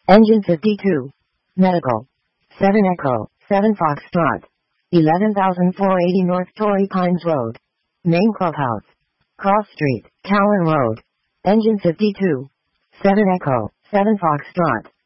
Engine 52. Medical. 7 Echo, 7 Foxtrot. 11,480 North Torrey Pines Road. Main Clubhouse. Cross Street, Callan Road. Engine 52. 7 Echo, 7 Foxtrot.